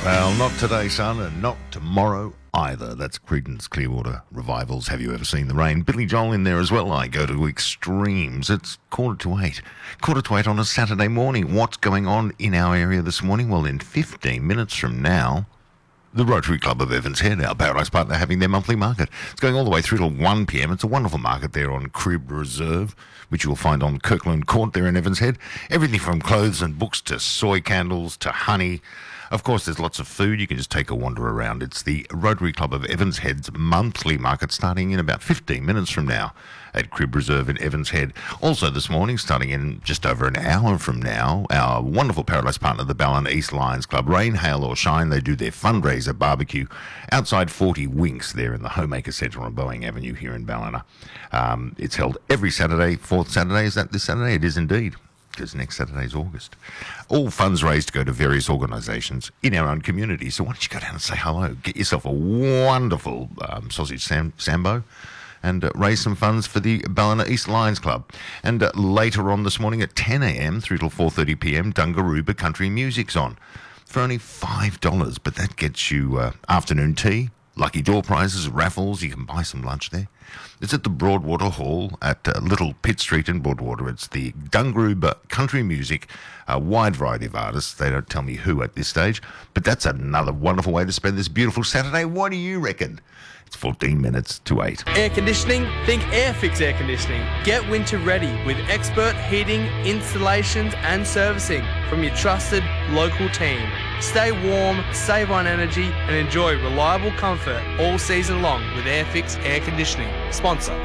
Well, not today, son, and not tomorrow either. That's Creedence Clearwater Revival's Have You Ever Seen the Rain? Billy Joel in there as well. I go to extremes. It's 7:45. 7:45 on a Saturday morning. What's going on in our area this morning? Well, in 15 minutes from now, the Rotary Club of Evans Head, our Paradise partner, having their monthly market. It's going all the way through till 1 p.m. It's a wonderful market there on Crib Reserve, which you'll find on Kirkland Court there in Evans Head. Everything from clothes and books to soy candles to honey. Of course, there's lots of food. You can just take a wander around. It's the Rotary Club of Evans Head's monthly market starting in about 15 minutes from now at Crib Reserve in Evans Head. Also this morning, starting in just over an hour from now, our wonderful Paradise partner, the Ballina East Lions Club, rain, hail or shine, they do their fundraiser barbecue outside 40 Winks there in the Homemaker Centre on Boeing Avenue here in Ballina. It's held every Saturday. Fourth Saturday, is that this Saturday? It is indeed, because next Saturday is August. All funds raised go to various organisations in our own community. So why don't you go down and say hello? Get yourself a wonderful sausage sambo and raise some funds for the Ballina East Lions Club. And later on this morning at 10 a.m. through till 4:30 p.m, Dungarooba Country Music's on for only $5, but that gets you afternoon tea, lucky door prizes, raffles. You can buy some lunch there. It's at the Broadwater Hall at Little Pitt Street in Broadwater. It's the Dungarooba Country Music, a wide variety of artists. They don't tell me who at this stage, but that's another wonderful way to spend this beautiful Saturday. What do you reckon? It's 14 minutes to 8. Air conditioning? Think Airfix Air Conditioning. Get winter ready with expert heating, installations and servicing from your trusted local team. Stay warm, save on energy and enjoy reliable comfort all season long with Airfix Air Conditioning. Sponsor.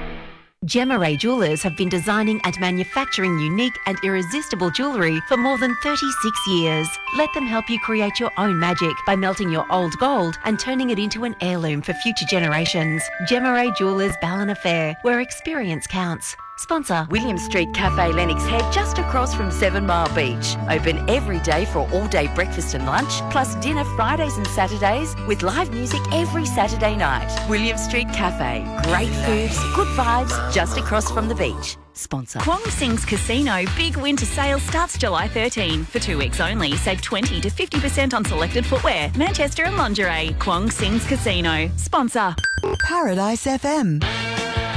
Gemma Ray Jewellers have been designing and manufacturing unique and irresistible jewellery for more than 36 years. Let them help you create your own magic by melting your old gold and turning it into an heirloom for future generations. Gemma Ray Jewellers Ballina Fair, where experience counts. Sponsor. William Street Cafe Lennox Head, just across from 7 Mile Beach. Open every day for all-day breakfast and lunch, plus dinner Fridays and Saturdays, with live music every Saturday night. William Street Cafe. Great foods, good vibes, just across from the beach. Sponsor. Kwong Sing's Casino big winter sale starts July 13. For 2 weeks only, save 20 to 50% on selected footwear, Manchester and lingerie. Kwong Sing's Casino. Sponsor. Paradise FM.